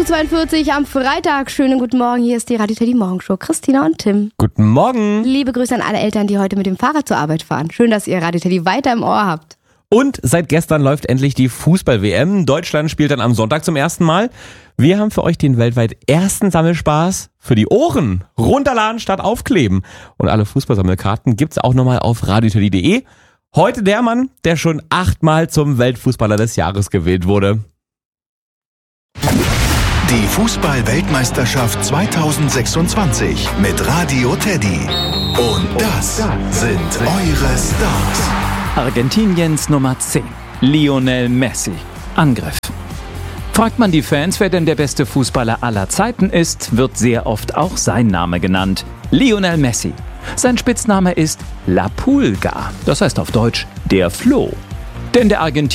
7.42 Uhr am Freitag. Schönen guten Morgen, hier ist die Radio Teddy Morgenshow. Christina und Tim. Guten Morgen. Liebe Grüße an alle Eltern, die heute mit dem Fahrrad zur Arbeit fahren. Schön, dass ihr Radio Teddy weiter im Ohr habt. Und seit gestern läuft endlich die Fußball-WM. Deutschland spielt dann am Sonntag zum ersten Mal. Wir haben für euch den weltweit ersten Sammelspaß für die Ohren. Runterladen statt aufkleben. Und alle Fußballsammelkarten gibt's auch nochmal auf radioteddy.de. Heute der Mann, der schon 8-mal zum Weltfußballer des Jahres gewählt wurde. Die Fußball-Weltmeisterschaft 2026 mit Radio Teddy. Und das sind eure Stars. Argentiniens Nummer 10, Lionel Messi. Angriff. Fragt man die Fans, wer denn der beste Fußballer aller Zeiten ist, wird sehr oft auch sein Name genannt. Lionel Messi. Sein Spitzname ist La Pulga, das heißt auf Deutsch der Floh. Denn der Argentinier